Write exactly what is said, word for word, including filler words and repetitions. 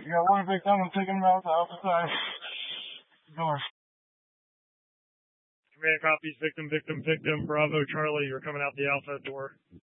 You got one victim, I'm taking him out the outside door. Command copies, victim, victim, victim, Bravo, Charlie, you're coming out the outside door.